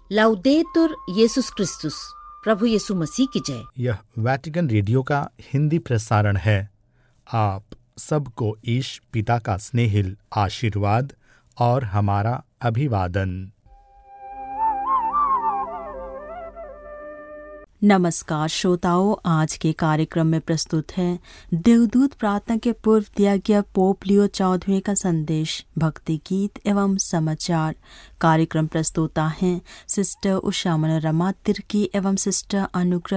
लाउदेतुर येसुस क्रिस्तुस, प्रभु यीशु मसीह की जय। यह वैटिकन रेडियो का हिंदी प्रसारण है। आप सबको ईश पिता का स्नेहिल आशीर्वाद और हमारा अभिवादन। नमस्कार श्रोताओं, आज के कार्यक्रम में प्रस्तुत है देवदूत प्रार्थना के पूर्व दिया गया पोप लियो 14वें का संदेश, भक्ति गीत एवं समाचार। कार्यक्रम प्रस्तुता हैं सिस्टर उषा मनोरमा तिर्की एवं सिस्टर अनुग्रह